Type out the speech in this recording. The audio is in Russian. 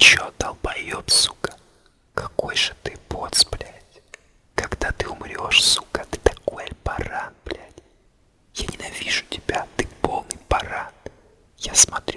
чё, долбоёб, сука? Какой же ты поц, блядь. Когда ты умрёшь, сука, ты такой баран, блядь. Я ненавижу тебя, ты полный баран. Я смотрю